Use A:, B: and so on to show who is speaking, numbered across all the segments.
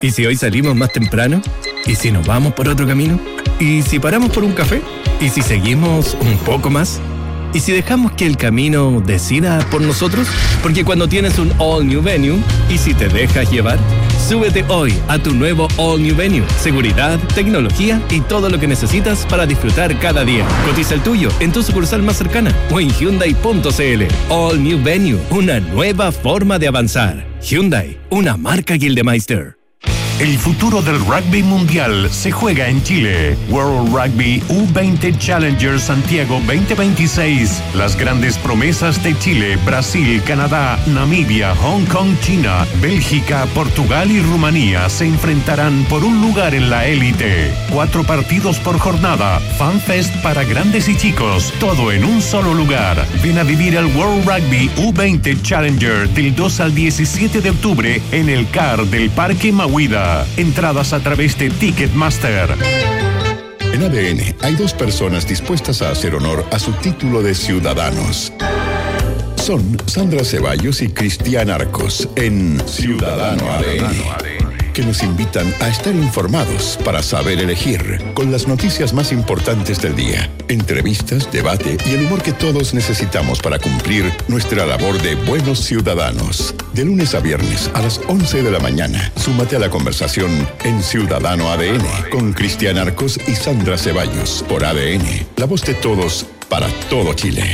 A: ¿Y si hoy salimos más temprano? ¿Y si nos vamos por otro camino? ¿Y si paramos por un café? ¿Y si seguimos un poco más? ¿Y si dejamos que el camino decida por nosotros? Porque cuando tienes un All New Venue, ¿y si te dejas llevar? Súbete hoy a tu nuevo All New Venue. Seguridad, tecnología y todo lo que necesitas para disfrutar cada día. Cotiza el tuyo en tu sucursal más cercana o en Hyundai.cl. All New Venue, una nueva forma de avanzar. Hyundai, una marca Gildemeister.
B: El futuro del rugby mundial se juega en Chile. World Rugby U20 Challenger Santiago 2026. Las grandes promesas de Chile, Brasil, Canadá, Namibia, Hong Kong, China, Bélgica, Portugal y Rumanía se enfrentarán por un lugar en la élite. 4 partidos por jornada. FanFest para grandes y chicos. Todo en un solo lugar. Ven a vivir el World Rugby U20 Challenger del 2 al 17 de octubre en el CAR del Parque Mahuida. Entradas a través de Ticketmaster.
C: En ADN hay 2 personas dispuestas a hacer honor a su título de ciudadanos. Son Sandra Ceballos y Cristian Arcos en Ciudadano ADN, que nos invitan a estar informados para saber elegir, con las noticias más importantes del día, entrevistas, debate y el humor que todos necesitamos para cumplir nuestra labor de buenos ciudadanos. De lunes a viernes a las 11 de la mañana, súmate a la conversación en Ciudadano ADN con Cristian Arcos y Sandra Ceballos por ADN, la voz de todos para todo Chile.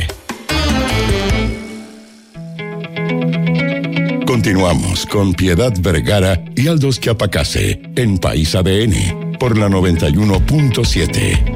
C: Continuamos con Piedad Vergara y Aldous Chiapacase en País ADN por la 91.7.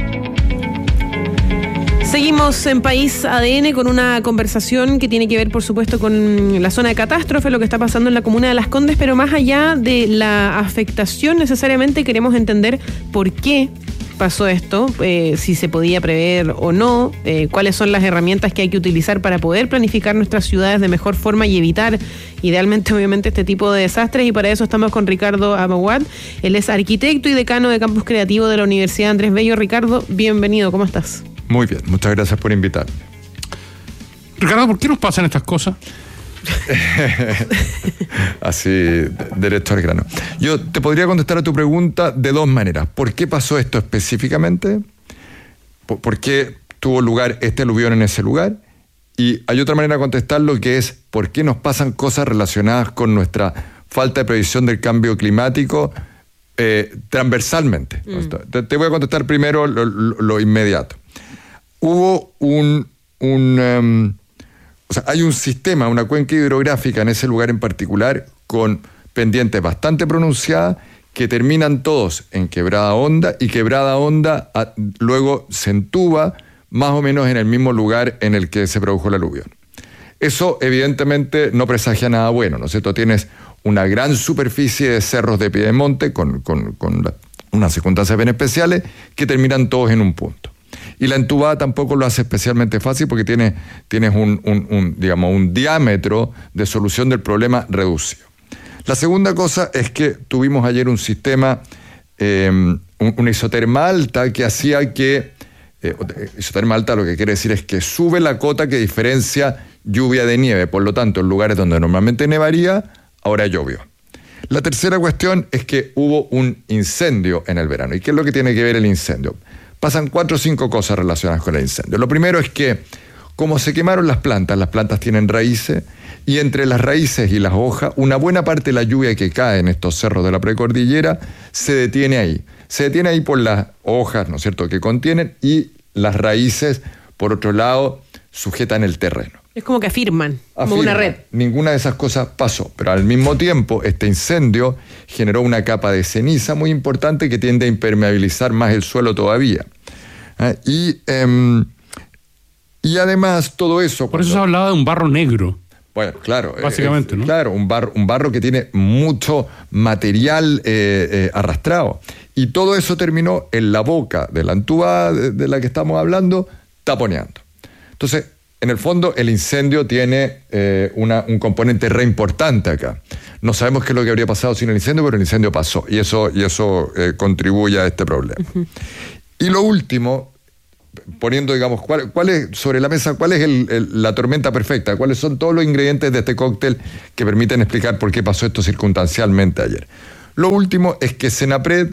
D: Seguimos en País ADN con una conversación que tiene que ver, por supuesto, con la zona de catástrofe, lo que está pasando en la comuna de Las Condes, pero más allá de la afectación, necesariamente queremos entender por qué pasó esto, si se podía prever o no, cuáles son las herramientas que hay que utilizar para poder planificar nuestras ciudades de mejor forma y evitar, idealmente, obviamente, este tipo de desastres. Y para eso estamos con Ricardo Amawat. Él es arquitecto y decano de Campus Creativo de la Universidad Andrés Bello. Ricardo, bienvenido, ¿cómo estás?
E: Muy bien, muchas gracias por invitarme.
F: Ricardo, ¿por qué nos pasan estas cosas?
E: Así, derecho al grano. Yo te podría contestar a tu pregunta de 2 maneras. ¿Por qué pasó esto específicamente? ¿Por qué tuvo lugar este aluvión en ese lugar? Y hay otra manera de contestarlo, que es ¿por qué nos pasan cosas relacionadas con nuestra falta de previsión del cambio climático transversalmente? Te voy a contestar primero lo inmediato. Hubo hay un sistema, una cuenca hidrográfica en ese lugar en particular con pendientes bastante pronunciadas que terminan todos en Quebrada Honda, y Quebrada Honda luego se entuba más o menos en el mismo lugar en el que se produjo el aluvión. Eso evidentemente no presagia nada bueno, ¿no es cierto? Tienes una gran superficie de cerros de piedemonte con unas circunstancias bien especiales que terminan todos en un punto. Y la entubada tampoco lo hace especialmente fácil porque tienes un diámetro de solución del problema reducido. La segunda cosa es que tuvimos ayer un sistema, una isoterma alta que hacía que, isoterma alta lo que quiere decir es que sube la cota que diferencia lluvia de nieve. Por lo tanto, en lugares donde normalmente nevaría, ahora llovió. La tercera cuestión es que hubo un incendio en el verano. ¿Y qué es lo que tiene que ver el incendio? Pasan 4 o 5 cosas relacionadas con el incendio. Lo primero es que, como se quemaron las plantas tienen raíces, y entre las raíces y las hojas, una buena parte de la lluvia que cae en estos cerros de la precordillera se detiene ahí. Se detiene ahí por las hojas, ¿no es cierto?, que contienen, y las raíces, por otro lado, sujetan el terreno.
D: Es como que afirman, como una red.
E: Ninguna de esas cosas pasó, pero al mismo tiempo este incendio generó una capa de ceniza muy importante que tiende a impermeabilizar más el suelo todavía. Y además todo eso...
F: Por eso se hablaba de un barro negro.
E: Bueno, claro.
F: Básicamente, ¿no?
E: Claro, un barro que tiene mucho material arrastrado. Y todo eso terminó en la boca de la entubada de la que estamos hablando, taponeando. Entonces, en el fondo, el incendio tiene un componente re importante acá. No sabemos qué es lo que habría pasado sin el incendio, pero el incendio pasó, y eso contribuye a este problema. Uh-huh. Y lo último, poniendo, digamos, cuál es sobre la mesa, cuál es la tormenta perfecta, cuáles son todos los ingredientes de este cóctel que permiten explicar por qué pasó esto circunstancialmente ayer. Lo último es que Senapred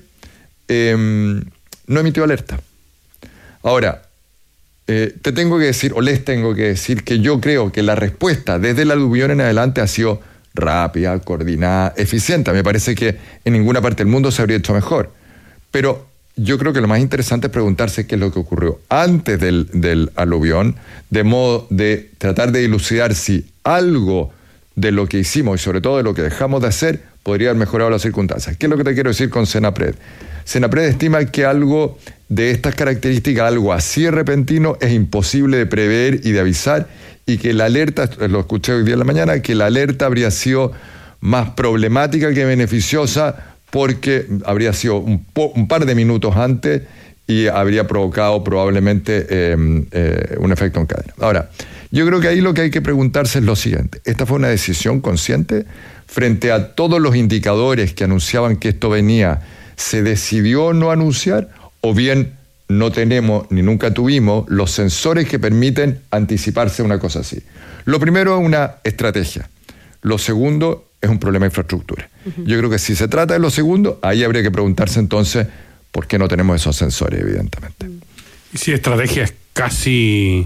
E: no emitió alerta. Ahora, te tengo que decir, o les tengo que decir, que yo creo que la respuesta desde el aluvión en adelante ha sido rápida, coordinada, eficiente. Me parece que en ninguna parte del mundo se habría hecho mejor. Pero yo creo que lo más interesante es preguntarse qué es lo que ocurrió antes del aluvión, de modo de tratar de dilucidar si algo de lo que hicimos y sobre todo de lo que dejamos de hacer podría haber mejorado las circunstancias. ¿Qué es lo que te quiero decir con Senapred? Senapred estima que algo de estas características, algo así repentino, es imposible de prever y de avisar, y que la alerta, lo escuché hoy día en la mañana, que la alerta habría sido más problemática que beneficiosa porque habría sido un par de minutos antes y habría provocado probablemente un efecto en cadena. Ahora, yo creo que ahí lo que hay que preguntarse es lo siguiente. ¿Esta fue una decisión consciente? Frente a todos los indicadores que anunciaban que esto venía, ¿se decidió no anunciar? ¿O bien no tenemos, ni nunca tuvimos, los sensores que permiten anticiparse a una cosa así? Lo primero es una estrategia. Lo segundo es un problema de infraestructura. Yo creo que si se trata de lo segundo, ahí habría que preguntarse entonces por qué no tenemos esos sensores, evidentemente.
F: Y si estrategia es casi...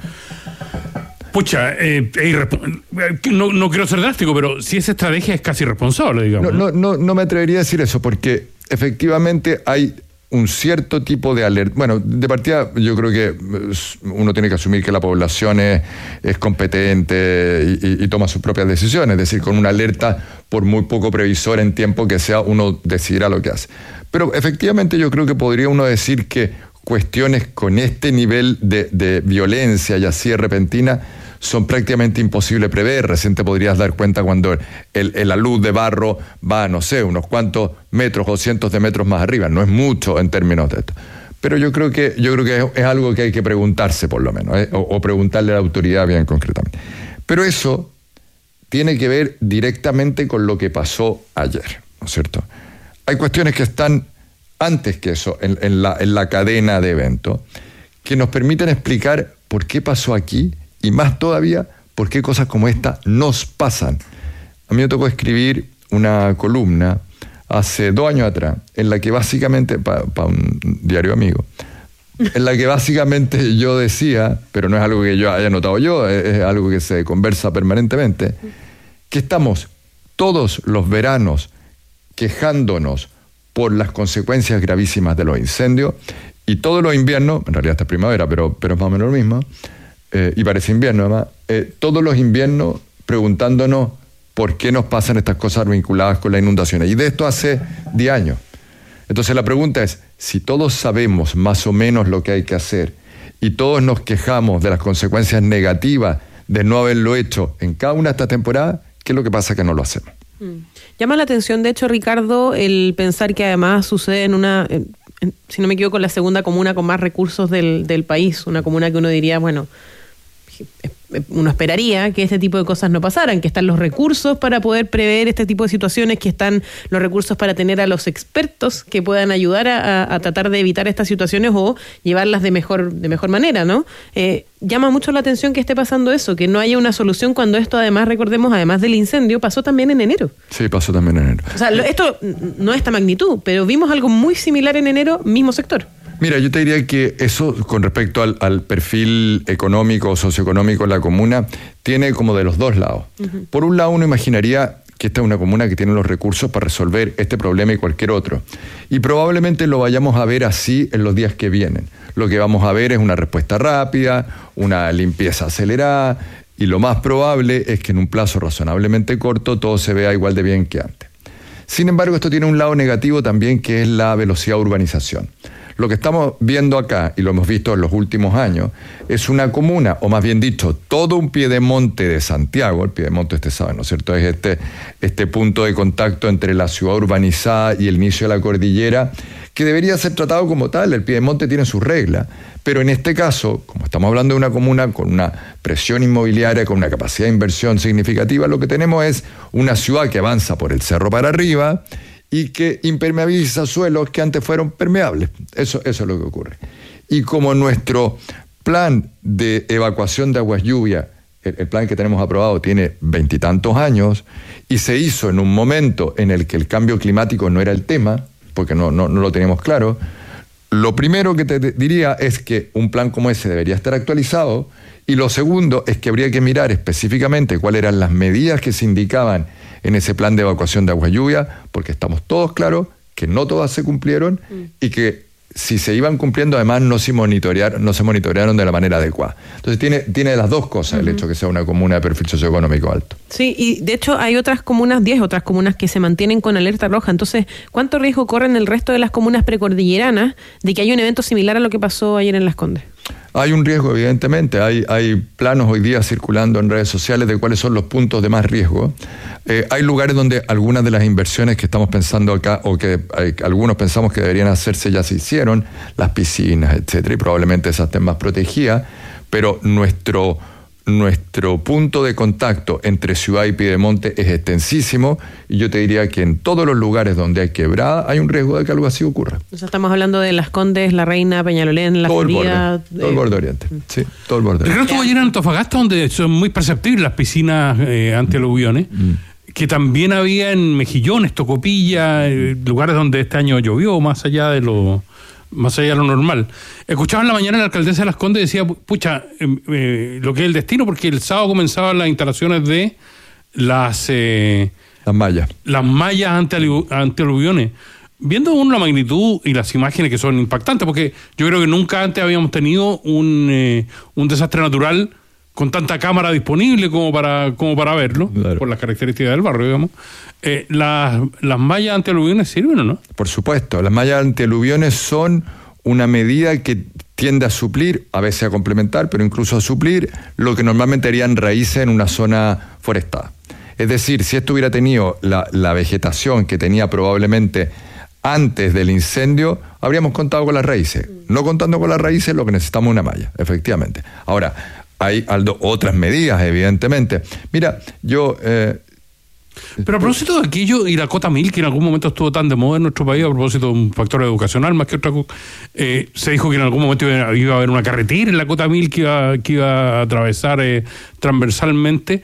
F: Pucha, no quiero ser drástico, pero si esa estrategia es casi irresponsable, digamos.
E: No me atrevería a decir eso, porque efectivamente hay un cierto tipo de alerta. Bueno, de partida yo creo que uno tiene que asumir que la población es competente y toma sus propias decisiones, es decir, con una alerta por muy poco previsora en tiempo que sea, uno decidirá lo que hace. Pero efectivamente yo creo que podría uno decir que cuestiones con este nivel de violencia y así de repentina son prácticamente imposibles prever. Recién te podrías dar cuenta cuando la luz de barro va, no sé, unos cuantos metros o cientos de metros más arriba. No es mucho en términos de esto. Pero yo creo que es algo que hay que preguntarse por lo menos, o preguntarle a la autoridad bien concretamente. Pero eso tiene que ver directamente con lo que pasó ayer, ¿no es cierto? Hay cuestiones que están antes que eso, en la cadena de eventos, que nos permiten explicar por qué pasó aquí y más todavía por qué cosas como esta nos pasan. A mí me tocó escribir una columna hace 2 años atrás, en la que básicamente, para un diario amigo, en la que básicamente yo decía, pero no es algo que yo haya notado yo, es algo que se conversa permanentemente, que estamos todos los veranos quejándonos por las consecuencias gravísimas de los incendios, y todos los inviernos, en realidad esta es primavera, pero es más o menos lo mismo, y parece invierno además, todos los inviernos preguntándonos por qué nos pasan estas cosas vinculadas con las inundaciones. Y de esto hace 10 años. Entonces la pregunta es, si todos sabemos más o menos lo que hay que hacer y todos nos quejamos de las consecuencias negativas de no haberlo hecho en cada una de estas temporadas, ¿qué es lo que pasa que no lo hacemos?
D: Llama la atención, de hecho, Ricardo, el pensar que además sucede en si no me equivoco, la segunda comuna con más recursos del país, una comuna que uno diría, bueno, uno esperaría que este tipo de cosas no pasaran, que están los recursos para poder prever este tipo de situaciones, que están los recursos para tener a los expertos que puedan ayudar a tratar de evitar estas situaciones o llevarlas de mejor manera, ¿no? Llama mucho la atención que esté pasando eso, que no haya una solución cuando esto, además, recordemos, además del incendio, pasó también en enero.
E: Sí, pasó también en enero.
D: O sea, esto no es esta magnitud, pero vimos algo muy similar en enero, mismo sector.
E: Mira, yo te diría que eso, con respecto al perfil económico o socioeconómico de la comuna, tiene como de los dos lados. Uh-huh. Por un lado, uno imaginaría que esta es una comuna que tiene los recursos para resolver este problema y cualquier otro. Y probablemente lo vayamos a ver así en los días que vienen. Lo que vamos a ver es una respuesta rápida, una limpieza acelerada, y lo más probable es que en un plazo razonablemente corto todo se vea igual de bien que antes. Sin embargo, esto tiene un lado negativo también, que es la velocidad de urbanización. Lo que estamos viendo acá, y lo hemos visto en los últimos años, es una comuna, o más bien dicho, todo un piedemonte de Santiago. El piedemonte, usted sabe, ¿no es cierto? Es este punto de contacto entre la ciudad urbanizada y el inicio de la cordillera, que debería ser tratado como tal. El piedemonte tiene sus reglas, pero en este caso, como estamos hablando de una comuna con una presión inmobiliaria, con una capacidad de inversión significativa, lo que tenemos es una ciudad que avanza por el cerro para arriba y que impermeabiliza suelos que antes fueron permeables. Eso es lo que ocurre. Y como nuestro plan de evacuación de aguas lluvias el plan que tenemos aprobado tiene 20 y tantos años y se hizo en un momento en el que el cambio climático no era el tema, porque no lo teníamos claro. Lo primero que te diría es que un plan como ese debería estar actualizado, y lo segundo es que habría que mirar específicamente cuáles eran las medidas que se indicaban en ese plan de evacuación de agua lluvia, porque estamos todos claros que no todas se cumplieron y que si se iban cumpliendo, además no se monitorearon de la manera adecuada. Entonces tiene las dos cosas, el hecho que sea una comuna de perfil socioeconómico alto.
D: Sí, y de hecho hay 10 otras comunas que se mantienen con alerta roja. Entonces, ¿cuánto riesgo corren el resto de las comunas precordilleranas de que haya un evento similar a lo que pasó ayer en Las Condes?
E: Hay un riesgo, evidentemente. Hay planos hoy día circulando en redes sociales de cuáles son los puntos de más riesgo. Hay lugares donde algunas de las inversiones que estamos pensando acá, o que algunos pensamos que deberían hacerse, ya se hicieron, las piscinas, etcétera, y probablemente esas estén más protegidas, pero nuestro punto de contacto entre ciudad y piedemonte es extensísimo, y yo te diría que en todos los lugares donde hay quebrada hay un riesgo de que algo así ocurra.
D: O sea, estamos hablando de Las Condes, La Reina, Peñalolén, La Florida...
E: Todo el borde oriente. Sí, todo el borde oriente.
F: Pero estuvo ayer en Antofagasta, donde son muy perceptibles las piscinas antialuviones, que también había en Mejillones, Tocopilla, lugares donde este año llovió más allá de lo normal. Escuchaba en la mañana a la alcaldesa de Las Condes y decía, pucha, lo que es el destino, porque el sábado comenzaban las instalaciones de las
E: mallas.
F: Las mallas antialuviones. Viendo uno la magnitud y las imágenes que son impactantes, porque yo creo que nunca antes habíamos tenido un desastre natural con tanta cámara disponible como para verlo, claro, por las características del barrio, digamos. ¿Las mallas antialuviones sirven o no?
E: Por supuesto, las mallas antialuviones son una medida que tiende a suplir, a veces a complementar, pero incluso a suplir lo que normalmente harían raíces en una zona forestada. Es decir, si esto hubiera tenido la vegetación que tenía probablemente antes del incendio, habríamos contado con las raíces. No contando con las raíces, lo que necesitamos es una malla, efectivamente. Ahora, hay otras medidas, evidentemente. Mira, yo...
F: Pero a propósito de aquello y la cota 1000, que en algún momento estuvo tan de moda en nuestro país, a propósito de un factor educacional más que otra cosa, se dijo que en algún momento iba a haber una carretera en la cota 1000 que iba a atravesar transversalmente.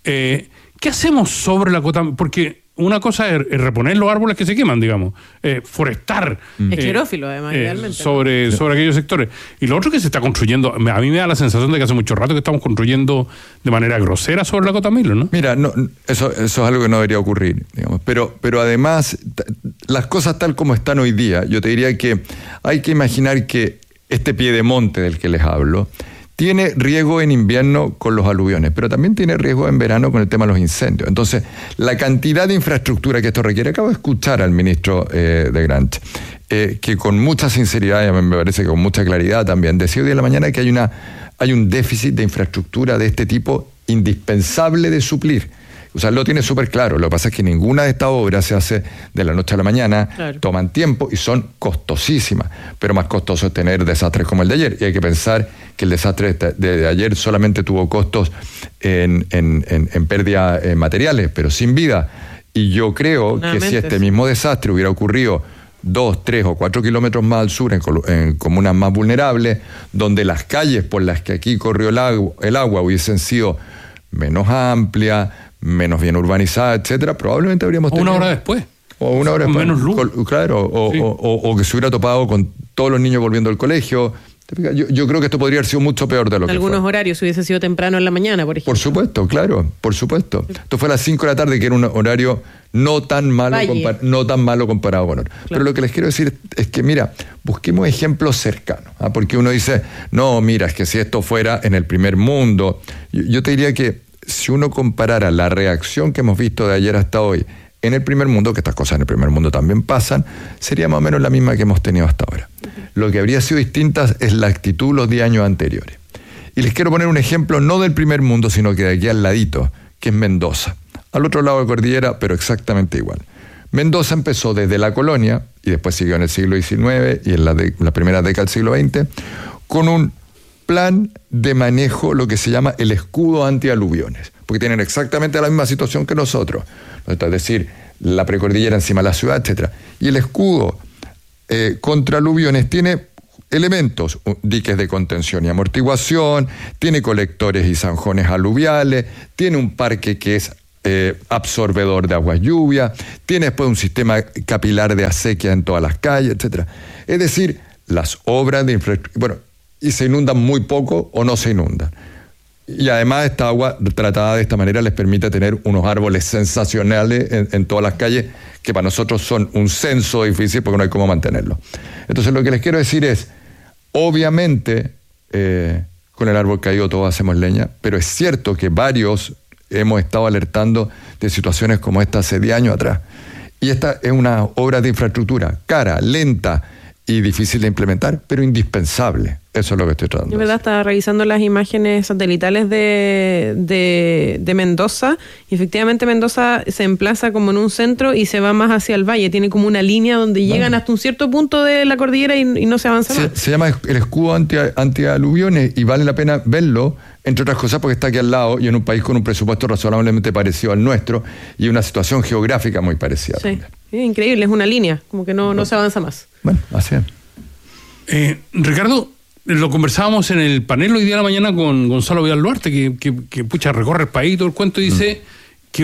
F: ¿Qué hacemos sobre la cota 1000? Porque una cosa es reponer los árboles que se queman, digamos, forestar.
D: Esclerófilo, además, idealmente.
F: Sobre aquellos sectores. Y lo otro que se está construyendo, a mí me da la sensación de que hace mucho rato que estamos construyendo de manera grosera sobre la cota 1000, ¿no?
E: Mira, eso es algo que no debería ocurrir, digamos. Pero además, las cosas tal como están hoy día, yo te diría que hay que imaginar que este piedemonte del que les hablo tiene riesgo en invierno con los aluviones, pero también tiene riesgo en verano con el tema de los incendios. Entonces, la cantidad de infraestructura que esto requiere, acabo de escuchar al ministro de Grant, que con mucha sinceridad, y me parece que con mucha claridad también, decía hoy de la mañana que hay un déficit de infraestructura de este tipo indispensable de suplir. O sea, lo tiene súper claro. Lo que pasa es que ninguna de estas obras se hace de la noche a la mañana, claro, toman tiempo y son costosísimas. Pero más costoso es tener desastres como el de ayer. Y hay que pensar que el desastre de ayer solamente tuvo costos en pérdidas materiales, pero sin vida. Y yo creo que si este mismo desastre hubiera ocurrido 2, 3 o 4 kilómetros más al sur, en comunas más vulnerables, donde las calles por las que aquí corrió el agua hubiesen sido menos amplias, menos bien urbanizadas, etcétera, probablemente habríamos tenido...
F: Una hora después.
E: O una hora después.
F: Menos luz.
E: Claro, sí. o que se hubiera topado con todos los niños volviendo al colegio. Yo creo que esto podría haber sido mucho peor de lo que fue.
D: Algunos horarios hubiese sido temprano en la mañana, por ejemplo.
E: Por supuesto, claro, por supuesto. Esto fue a las 5 de la tarde, que era un horario no tan malo comparado con otros. Claro. Pero lo que les quiero decir es que, mira, busquemos ejemplos cercanos. Porque uno dice, no, mira, es que si esto fuera en el primer mundo... Yo te diría que si uno comparara la reacción que hemos visto de ayer hasta hoy en el primer mundo, que estas cosas en el primer mundo también pasan, sería más o menos la misma que hemos tenido hasta ahora. Lo que habría sido distinta es la actitud los 10 años anteriores. Y les quiero poner un ejemplo no del primer mundo, sino que de aquí al ladito, que es Mendoza. Al otro lado de la cordillera, pero exactamente igual. Mendoza empezó desde la colonia, y después siguió en el siglo XIX y en la primera década del siglo XX, con un plan de manejo, lo que se llama el escudo antialuviones, porque tienen exactamente la misma situación que nosotros, es decir, la precordillera encima de la ciudad, etcétera. Y el escudo contra aluviones tiene elementos, diques de contención y amortiguación, tiene colectores y zanjones aluviales, tiene un parque que es absorbedor de aguas lluvia, tiene después un sistema capilar de acequia en todas las calles, etc. Es decir, las obras de infraestructura, bueno, y se inundan muy poco o no se inundan. Y además esta agua tratada de esta manera les permite tener unos árboles sensacionales en todas las calles, que para nosotros son un censo difícil porque no hay cómo mantenerlo. Entonces lo que les quiero decir es, obviamente, con el árbol caído todos hacemos leña, pero es cierto que varios hemos estado alertando de situaciones como esta hace 10 años atrás. Y esta es una obra de infraestructura cara, lenta y difícil de implementar, pero indispensable. Eso es lo que estoy tratando.
D: De verdad, estaba revisando las imágenes satelitales de Mendoza, y efectivamente Mendoza se emplaza como en un centro y se va más hacia el valle. Tiene como una línea donde llegan hasta un cierto punto de la cordillera y no se avanza más.
E: Se llama el escudo antialuviones y vale la pena verlo, entre otras cosas porque está aquí al lado y en un país con un presupuesto razonablemente parecido al nuestro y una situación geográfica muy parecida.
D: Sí, es increíble, es una línea, como que no se avanza más.
E: Bueno, así es.
F: Ricardo, lo conversábamos en el panel hoy día de la mañana con Gonzalo Vidal Duarte, que pucha, recorre el país todo el cuento, y dice que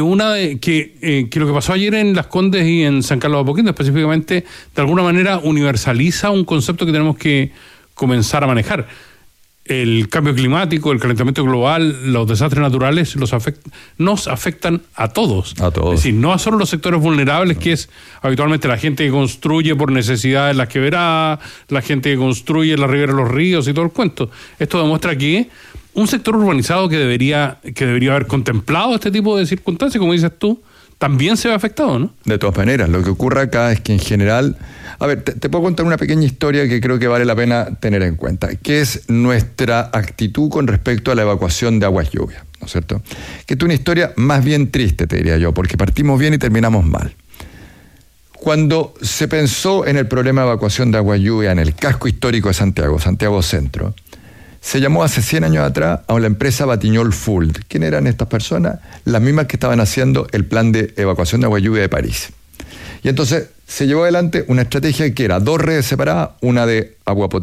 F: lo que pasó ayer en Las Condes y en San Carlos de Apoquindo específicamente, de alguna manera universaliza un concepto que tenemos que comenzar a manejar. El cambio climático, el calentamiento global, los desastres naturales nos afectan a todos.
E: A todos.
F: Es decir, no a solo los sectores vulnerables, que es habitualmente la gente que construye por necesidad en las quebradas, la gente que construye en la ribera de los ríos y todo el cuento. Esto demuestra que un sector urbanizado que debería haber contemplado este tipo de circunstancias, como dices tú, también se ve afectado, ¿no?
E: De todas maneras, lo que ocurre acá es que en general... A ver, te puedo contar una pequeña historia que creo que vale la pena tener en cuenta, que es nuestra actitud con respecto a la evacuación de aguas lluvias, ¿no es cierto? Que es una historia más bien triste, te diría yo, porque partimos bien y terminamos mal. Cuando se pensó en el problema de evacuación de aguas lluvias en el casco histórico de Santiago Centro, se llamó hace 100 años atrás a la empresa Batignolles Fuld. ¿Quién eran estas personas? Las mismas que estaban haciendo el plan de evacuación de agua lluvia de París. Y entonces se llevó adelante una estrategia que era 2 redes separadas, una de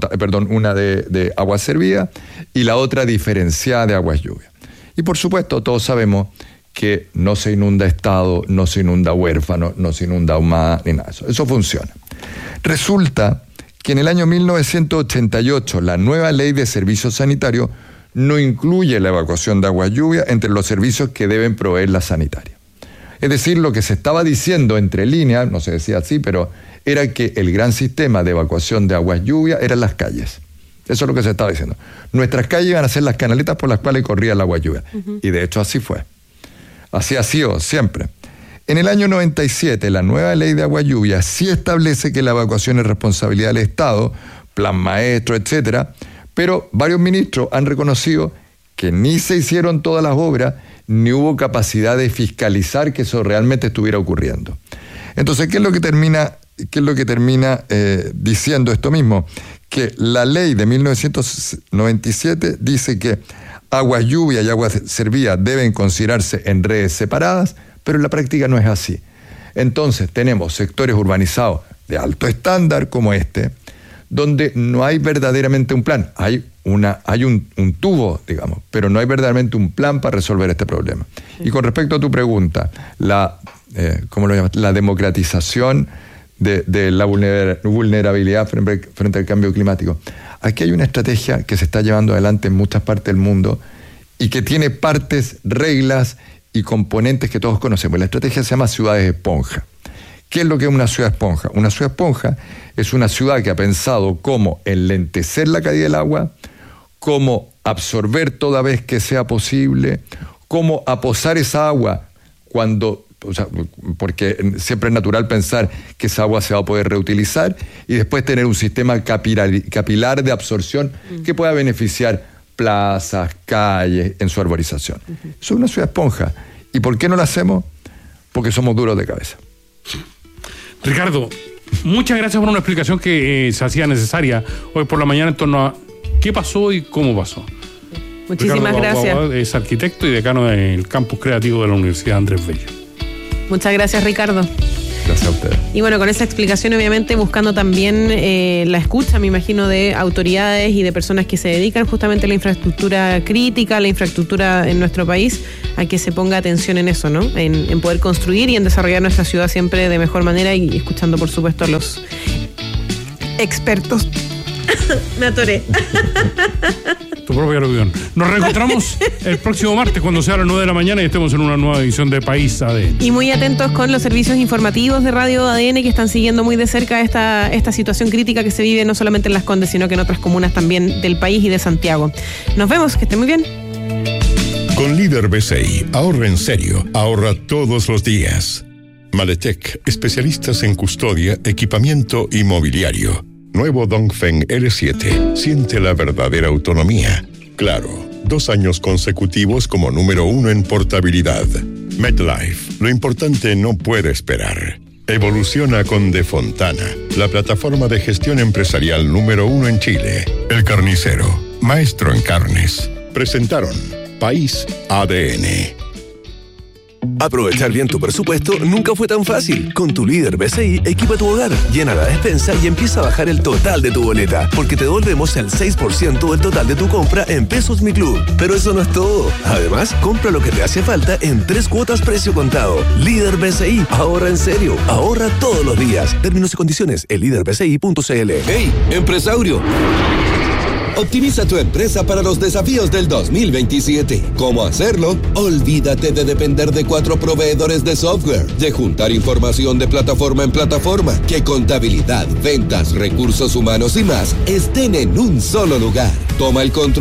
E: agua servida y la otra diferenciada de aguas lluvia. Y por supuesto todos sabemos que no se inunda Estado, no se inunda huérfano, no se inunda humada, ni nada de eso. Eso funciona. Resulta que en el año 1988 la nueva ley de servicios sanitarios no incluye la evacuación de aguas lluvia entre los servicios que deben proveer la sanitaria. Es decir, lo que se estaba diciendo entre líneas, no se decía así, pero era que el gran sistema de evacuación de aguas lluvia eran las calles. Eso es lo que se estaba diciendo. Nuestras calles iban a ser las canaletas por las cuales corría el agua lluvia. Y de hecho así fue. Así ha sido siempre. En el año 97, la nueva ley de agua lluvia sí establece que la evacuación es responsabilidad del Estado, plan maestro, etcétera, pero varios ministros han reconocido que ni se hicieron todas las obras, ni hubo capacidad de fiscalizar que eso realmente estuviera ocurriendo. Entonces, ¿qué es lo que termina diciendo esto mismo? Que la ley de 1997 dice que aguas lluvia y aguas servidas deben considerarse en redes separadas, pero en la práctica no es así. Entonces, tenemos sectores urbanizados de alto estándar como este, donde no hay verdaderamente un plan. Hay un tubo, digamos, pero no hay verdaderamente un plan para resolver este problema. Sí. Y con respecto a tu pregunta, ¿cómo lo llamas? La democratización de la vulnerabilidad frente al cambio climático. Aquí hay una estrategia que se está llevando adelante en muchas partes del mundo y que tiene partes, reglas y componentes que todos conocemos. La estrategia se llama ciudades esponja. ¿Qué es lo que es una ciudad esponja? Una ciudad esponja es una ciudad que ha pensado cómo enlentecer la caída del agua, cómo absorber toda vez que sea posible, cómo aposar esa agua porque siempre es natural pensar que esa agua se va a poder reutilizar y después tener un sistema capilar de absorción que pueda beneficiar plazas, calles en su arborización. Eso es una ciudad esponja. ¿Y por qué no la hacemos? Porque somos duros de cabeza.
F: Ricardo, muchas gracias por una explicación que se hacía necesaria hoy por la mañana en torno a qué pasó y cómo pasó.
D: Muchísimas gracias.
F: Es arquitecto y decano del campus creativo de la Universidad Andrés Bello.
D: Muchas gracias, Ricardo.
E: Gracias a ustedes.
D: Y bueno, con esa explicación, obviamente, buscando también la escucha, me imagino, de autoridades y de personas que se dedican justamente a la infraestructura crítica, la infraestructura en nuestro país, a que se ponga atención en eso, ¿no? En poder construir y en desarrollar nuestra ciudad siempre de mejor manera y escuchando, por supuesto, a los expertos. Me atoré.
F: Tu propio aluvión. Nos reencontramos el próximo martes cuando sea a las 9 de la mañana y estemos en una nueva edición de País ADN.
D: Y muy atentos con los servicios informativos de Radio ADN que están siguiendo muy de cerca esta situación crítica que se vive no solamente en Las Condes, sino que en otras comunas también del país y de Santiago. Nos vemos, que estén muy bien.
C: Con Líder BCI, ahorra en serio, ahorra todos los días. Maletec, especialistas en custodia, equipamiento y mobiliario. Nuevo Dongfeng L7, siente la verdadera autonomía. Claro, 2 años consecutivos como número 1 en portabilidad. MetLife, lo importante no puede esperar. Evoluciona con De Fontana, la plataforma de gestión empresarial número 1 en Chile. El Carnicero, maestro en carnes. Presentaron País ADN.
G: Aprovechar bien tu presupuesto nunca fue tan fácil. Con tu Líder BCI, equipa tu hogar, llena la despensa y empieza a bajar el total de tu boleta, porque te devolvemos el 6% del total de tu compra en Pesos Mi Club. Pero eso no es todo. Además, compra lo que te hace falta en 3 cuotas precio contado. Líder BCI, ahorra en serio, ahorra todos los días. Términos y condiciones en liderbci.cl.
H: ¡Hey, empresario! Optimiza tu empresa para los desafíos del 2027. ¿Cómo hacerlo? Olvídate de depender de 4 proveedores de software, de juntar información de plataforma en plataforma, que contabilidad, ventas, recursos humanos y más estén en un solo lugar. Toma el control